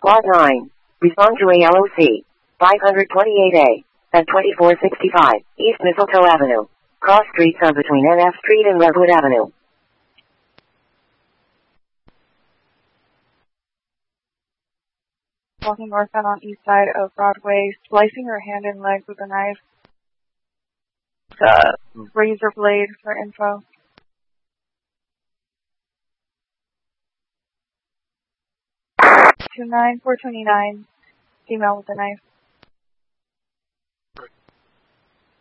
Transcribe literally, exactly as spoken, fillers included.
Squad nine. Respond to A L O C. five twenty-eight A. At twenty-four sixty-five East Mistletoe Avenue. Cross streets are between N F Street and Redwood Avenue. Walking northbound on east side of Broadway, slicing her hand and leg with a knife. Uh, razor blade for info. two nine four twenty-nine, female with a knife.